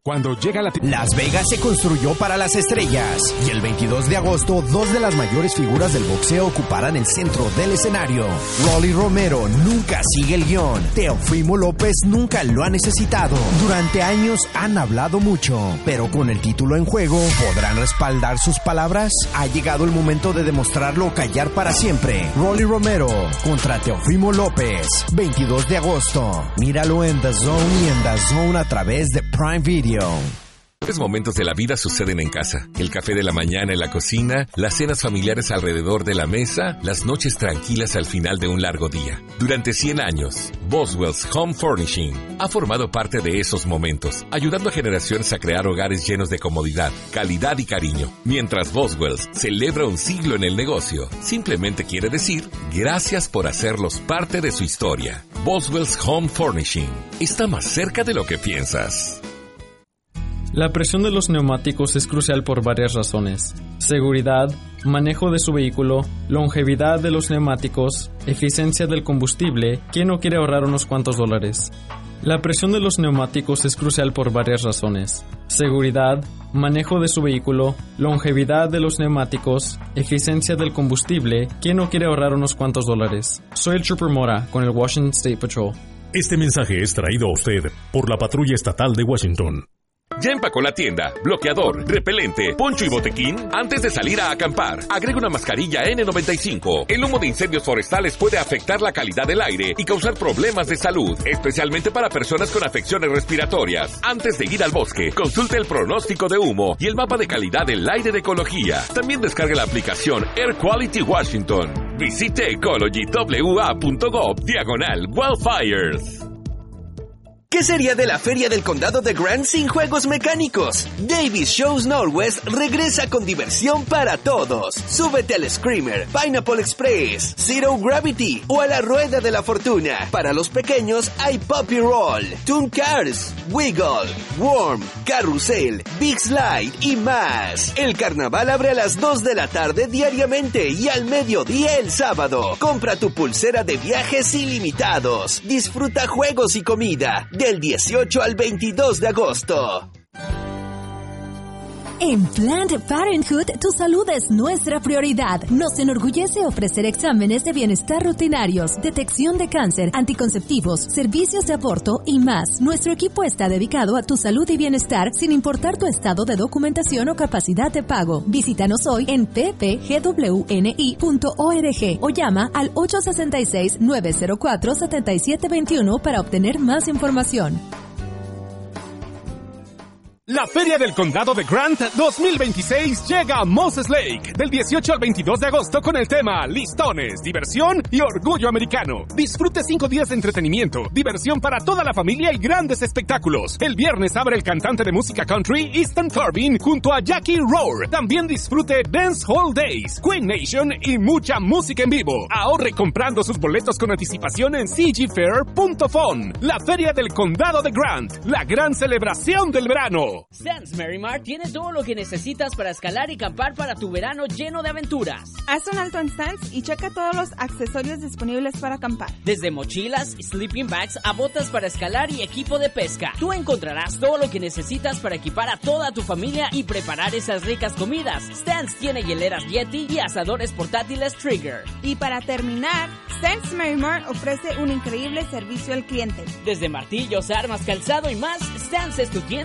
Cuando llega Las Vegas se construyó para las estrellas y el 22 de agosto, dos de las mayores figuras del boxeo ocuparán el centro del escenario. Rolly Romero nunca sigue el guión. Teofimo López nunca lo ha necesitado. Durante años han hablado mucho, pero con el título en juego, ¿podrán respaldar sus palabras? Ha llegado el momento de demostrarlo o callar para siempre. Rolly Romero contra Teofimo López, 22 de agosto. Míralo en DAZN y en DAZN a través de Prime Video. Los momentos de la vida suceden en casa. El café de la mañana en la cocina, las cenas familiares alrededor de la mesa, las noches tranquilas al final de un largo día. Durante 100 años, Boswell's Home Furnishing ha formado parte de esos momentos, ayudando a generaciones a crear hogares llenos de comodidad, calidad y cariño. Mientras Boswell's celebra un siglo en el negocio, simplemente quiere decir gracias por hacerlos parte de su historia. Boswell's Home Furnishing está más cerca de lo que piensas. La presión de los neumáticos es crucial por varias razones: seguridad, manejo de su vehículo, longevidad de los neumáticos, eficiencia del combustible. ¿Quién no quiere ahorrar unos cuantos dólares? La presión de los neumáticos es crucial por varias razones: seguridad, manejo de su vehículo, longevidad de los neumáticos, eficiencia del combustible. ¿Quién no quiere ahorrar unos cuantos dólares? Soy el Trooper Mora con el Washington State Patrol. Este mensaje es traído a usted por la Patrulla Estatal de Washington. Ya empacó la tienda, bloqueador, repelente, poncho y botequín antes de salir a acampar. Agrega una mascarilla N95. El humo de incendios forestales puede afectar la calidad del aire y causar problemas de salud, especialmente para personas con afecciones respiratorias. Antes de ir al bosque, consulte el pronóstico de humo y el mapa de calidad del aire de Ecología. También descargue la aplicación Air Quality Washington. Visite ecologywa.gov/wildfires. ¿Qué sería de la Feria del Condado de Grant sin juegos mecánicos? Davis Shows Northwest regresa con diversión para todos. Súbete al Screamer, Pineapple Express, Zero Gravity o a la Rueda de la Fortuna. Para los pequeños hay Poppy Roll, Toon Cars, Wiggle, Worm, Carrusel, Big Slide y más. El carnaval abre a las 2 de la tarde diariamente y al mediodía el sábado. Compra tu pulsera de viajes ilimitados. Disfruta juegos y comida del 18 al 22 de agosto. En Planned Parenthood, tu salud es nuestra prioridad. Nos enorgullece ofrecer exámenes de bienestar rutinarios, detección de cáncer, anticonceptivos, servicios de aborto y más. Nuestro equipo está dedicado a tu salud y bienestar sin importar tu estado de documentación o capacidad de pago. Visítanos hoy en ppgwni.org o llama al 866-904-7721 para obtener más información. La Feria del Condado de Grant 2026 llega a Moses Lake del 18 al 22 de agosto con el tema Listones, diversión y orgullo americano. Disfrute 5 días de entretenimiento, diversión para toda la familia y grandes espectáculos. El viernes abre el cantante de música country Easton Corbin junto a Jackie Rohr. También disfrute Dance Hall Days, Queen Nation y mucha música en vivo. Ahorre comprando sus boletos con anticipación en cgfair.fun. La Feria del Condado de Grant, la gran celebración del verano. Stans Merrimar tiene todo lo que necesitas para escalar y acampar para tu verano lleno de aventuras. Haz un alto en Stans y checa todos los accesorios disponibles para acampar. Desde mochilas, sleeping bags a botas para escalar y equipo de pesca. Tú encontrarás todo lo que necesitas para equipar a toda tu familia y preparar esas ricas comidas. Stans tiene hieleras Yeti y asadores portátiles Trigger. Y para terminar, Stans Merrimar ofrece un increíble servicio al cliente. Desde martillos, armas, calzado y más, Stans es tu tienda